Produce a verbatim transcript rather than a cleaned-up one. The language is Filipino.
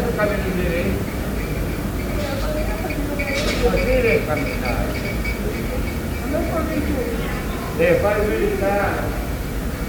sa kami ng diri? Oh, diri kami na. Ano po rin po? Eh, five minutes na.